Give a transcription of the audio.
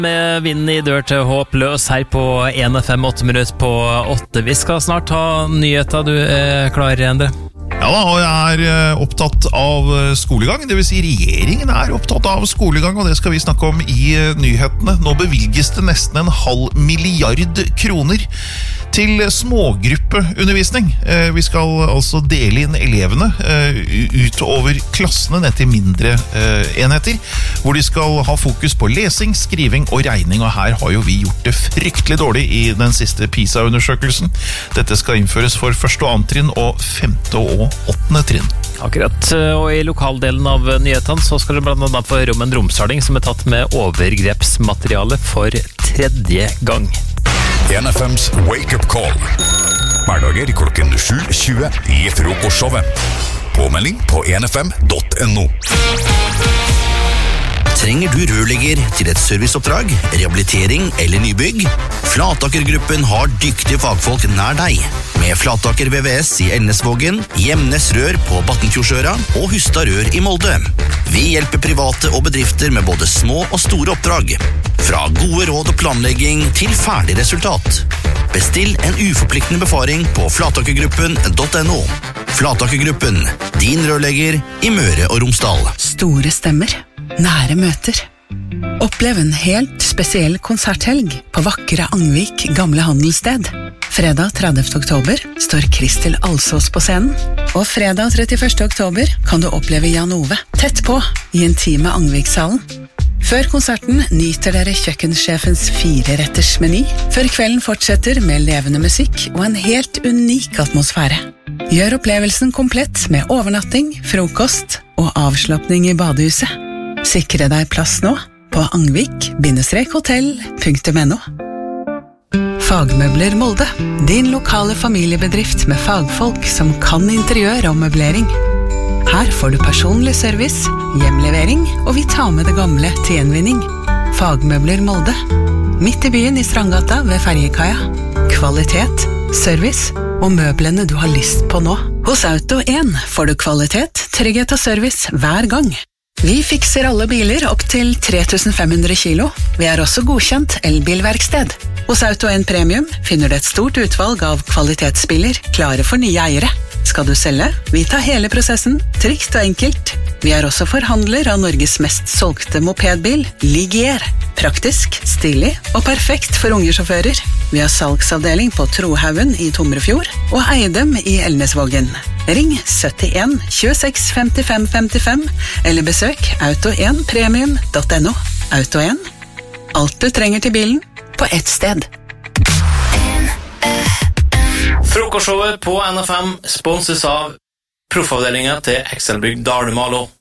Med vind I dør til håpløs her på 1FM 8 minutter på 8. Vi skal snart ha nyheter. Du klar, Endre? Ja da, og jeg opptatt av skolegang. Det vil si regjeringen opptatt av skolegang, og det skal vi snakke om I nyhetene. Nå bevilges det nesten 0,5 milliard kroner til smågruppeundervisning. Vi skal altså dele inn elevene utover klassene ned til mindre enheter, hvor de skal ha fokus på lesing, skriving og regning, og her har jo vi gjort det fryktelig dårlig I den siste PISA-undersøkelsen. Dette skal innføres for 1. og 2. trinn og 5. og 8. trinn. Akkurat, og I lokaldelen av nyhetene så skal det blant annet få høre om en romsaling som tatt med overgrepsmateriale for 3. gang. 1FMs Wake Up Call. Hverdager klokken 7:20 I frokostshowet. Påmelding på 1fm.no. Trenger du rørlegger til et serviceoppdrag, rehabilitering eller nybygg? Flatakergruppen har dyktige fagfolk nær deg. Med Flataker VVS I Elnesvågen, Hjemnes Rør på Battenfjordsøra og Hustad Rør I Molde. Vi hjelper private og bedrifter med både små og store oppdrag. Fra gode råd og planlegging til ferdig resultat. Bestill en uforpliktende befaring på flatakergruppen.no. Flatakergruppen, din rørlegger I Møre og Romsdal. Store stemmer, nære møter. Opplev en helt spesiell konserthelg på vakre Angvik gamle handelssted. Fredag 30. oktober står Kristel Alsås på scenen, og fredag 31. oktober kan du oppleve Jan Ove tett på I intime Angvikshallen. Før konserten nyter dere kjøkkensjefens 4-retters meny, før kvelden fortsetter med levende musikk og en helt unik atmosfære. Gjør opplevelsen komplett med overnatting, frokost og avslappning I badehuset. Sikre deg plass nå på angvik-hotell.no. Fagmøbler Molde, din lokale familiebedrift med fagfolk som kan interiør og møblering. Her får du personlig service, hjemlevering, og vi tar med det gamle til gjenvinning. Fagmøbler Molde. Midt I byen I Strandgata ved Ferjekaia. Kvalitet, service og møblene du har lyst på nå. Hos Auto 1 får du kvalitet, trygghet og service hver gang. Vi fikser alle biler opp til 3500 kilo. Vi også godkjent elbilverksted. Hos Auto 1 Premium finner du et stort utvalg av kvalitetsbiler klare for nye eiere. Skal du selge? Vi tar hele prosessen, trygt og enkelt. Vi også forhandler av Norges mest solgte mopedbil, Ligier. Praktisk, stilig og perfekt for unge sjåfører. Vi har salgsavdeling på Trohaugen I Tomrefjord og Eidem I Elnesvågen. Ring 71 26 55 55 eller besøk auto1premium.no. Auto 1. Alt du trenger til bilen på ett sted. Frokostshowet på NFM sponses av proffavdelingen til Excelbygg Dalemalo.